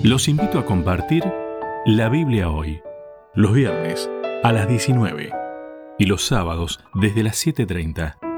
Los invito a compartir la Biblia hoy, los viernes a las 19 y los sábados desde las 7:30.